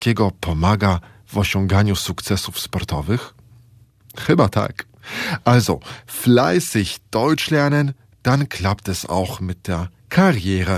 wszystkiego pomaga w osiąganiu sukcesów sportowych? Chyba tak. Also, fleißig Deutsch lernen, dann klappt es auch mit der Karriere